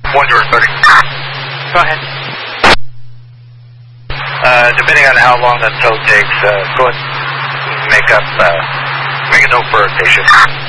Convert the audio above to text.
130. Go ahead. Depending on how long that tow takes, go ahead and make a note for a patient.